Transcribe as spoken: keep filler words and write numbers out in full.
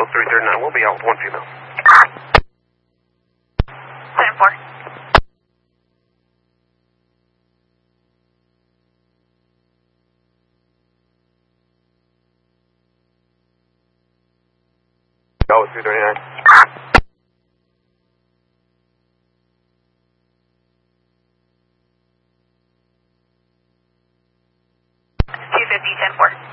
three thirty-nine. We'll be out with one female. ten four. Go with three thirty-nine. two fifty, ten four.